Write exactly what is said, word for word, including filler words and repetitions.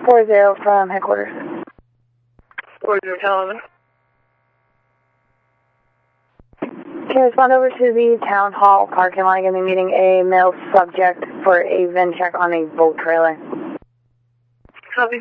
four zero from headquarters. four zero, ten eleven. Can you respond over to the town hall parking lot? I'm going to be meeting a male subject for a V I N check on a boat trailer. Copy.